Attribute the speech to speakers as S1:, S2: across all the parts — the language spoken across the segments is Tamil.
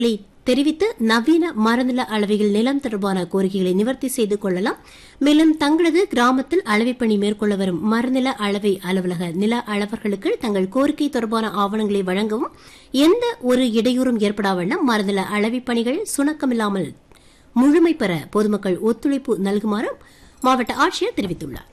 S1: தெரிவித்து நவீன மரநில அளவையில் நிலம் தொடர்பான கோரிக்கைகளை நிவர்த்தி செய்து கொள்ளலாம். மேலும் தங்களது கிராமத்தில் அளவைப்பணி மேற்கொள்ள வரும் மரநில அளவை அலுவலக நில அளவர்களுக்கு தங்கள் கோரிக்கை தொடர்பான ஆவணங்களை வழங்கவும், எந்த ஒரு இடையூறும் ஏற்படா வண்ணம் மரநில அளவைப் பணிகள் சுணக்கமில்லாமல் முழுமை பெற பொதுமக்கள் ஒத்துழைப்பு நல்குமாறு மாவட்ட ஆட்சியர் தெரிவித்துள்ளார்.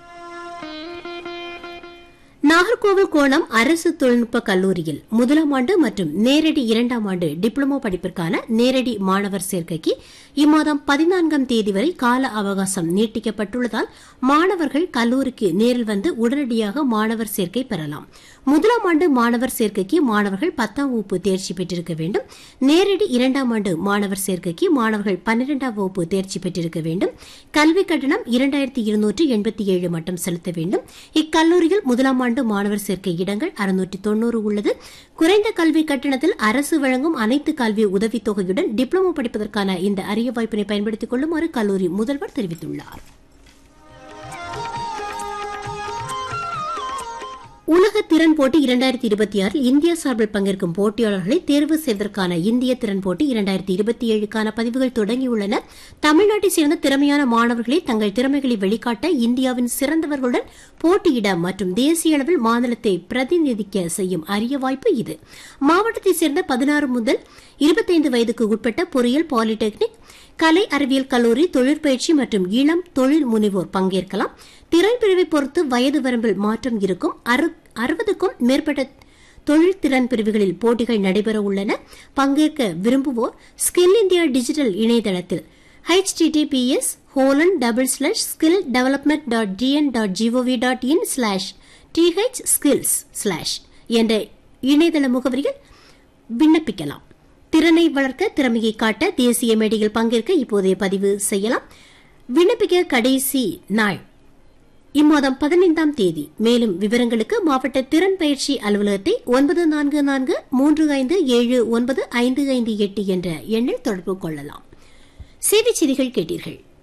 S1: நாகர்கோவில் கோணம் அரசு தொழில்நுட்ப கல்லூரியில் முதலாம் ஆண்டு மற்றும் நேரடி இரண்டாம் ஆண்டு டிப்ளமோ படிப்பிற்கான நேரடி மாணவர் சேர்க்கைக்கு இம்மாதம் 14ஆம் தேதி வரை கால அவகாசம் நீட்டிக்கப்பட்டுள்ளதால் மாணவர்கள் கல்லூரிக்கு நேரில் வந்து உடனடியாக மாணவர் சேர்க்கை பெறலாம். முதலாம் ஆண்டு மாணவர் சேர்க்கைக்கு மாணவர்கள் 10ஆம் வகுப்பு தேர்ச்சி பெற்றிருக்க வேண்டும். நேரடி இரண்டாம் ஆண்டு மாணவர் சேர்க்கைக்கு மாணவர்கள் 12ஆம் வகுப்பு தேர்ச்சி பெற்றிருக்க வேண்டும். கல்விக் கட்டணம் 2287 மட்டும் செலுத்த வேண்டும். இக்கல்லூரியில் முதலாம் ஆண்டு மாணவர் சேர்க்கை இடங்கள் 690 உள்ளது. குறைந்த கல்வி கட்டணத்தில் அரசு வழங்கும் அனைத்து கல்வி உதவித்தொகையுடன் டிப்ளமோ படிப்பதற்கான இந்த அரிய வாய்ப்பினை பயன்படுத்திக் கொள்ளுமாறு கல்லூரி முதல்வர் தெரிவித்துள்ளார். உலக திறன் போட்டி 2026 இந்தியா சார்பில் பங்கேற்கும் போட்டியாளர்களை தேர்வு செய்வதற்கான இந்திய திறன் போட்டி 2027க்கான பதிவுகள் தொடங்கியுள்ளன. தமிழ்நாட்டை சேர்ந்த திறமையான மாணவர்களே தங்கள் திறமைகளை வெளிக்காட்ட இந்தியாவின் சிறந்தவர்களுடன் போட்டியிட மற்றும் தேசிய அளவில் மாநிலத்தை பிரதிநிதிக்க செய்யும் அரிய வாய்ப்பு இது. மாவட்டத்தைச் சேர்ந்த 16 முதல் 25 வயதுக்கு உட்பட்ட பொறியியல், பாலிடெக்னிக், கலை அறிவியல் கல்லூரி, தொழிற்பயிற்சி மற்றும் இளம் தொழில் முனைவோர் பங்கேற்கலாம். திறன் பிரிவை பொறுத்து வயது வரம்பில் மாற்றம் இருக்கும். 60க்கும் மேற்பட்ட தொழில் திறன் பிரிவுகளில் போட்டிகள் நடைபெற உள்ளன. பங்கேற்க விரும்புவோர் ஸ்கில் இந்தியா டிஜிட்டல் இணையதளத்தில் https://skills.development.gn.gov.in/thskills/ என்ற இணையதள முகவரியில் விண்ணப்பிக்கலாம். திறனை வளர்க்க, திறமையை காட்ட தேசிய மேடையில் பங்கேற்க இப்போதைய பதிவு செய்யலாம். விண்ணப்பிக்க கடைசி நாள் இம்மாதம் 15ஆம் தேதி. மேலும் விவரங்களுக்கு மாவட்ட திறன் பயிற்சி அலுவலகத்தை 9443579558 என்ற எண்ணில் தொடர்பு கொள்ளலாம். செய்திச் செய்திகள் கேட்டீர்கள்.